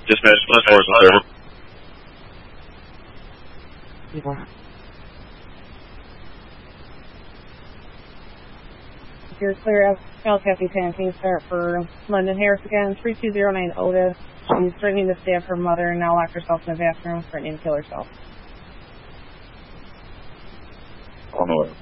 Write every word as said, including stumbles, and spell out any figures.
Dispatch, plus force on server. Yeah. You're clear of L Kathy Panting, start for London Harris again, three two zero nine Otis. She's threatening to stab her mother and now locked herself in the bathroom, threatening to kill herself. On order.